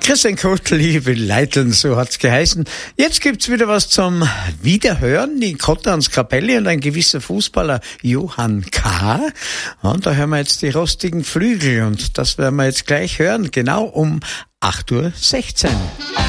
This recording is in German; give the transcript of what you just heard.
Christian Kottl, liebe Leiteln, so hat's geheißen. Jetzt gibt's wieder was zum Wiederhören. Die Kotterns Kapelle und ein gewisser Fußballer Johann K. Und da hören wir jetzt die rostigen Flügel und das werden wir jetzt gleich hören, genau um 8:16 Uhr.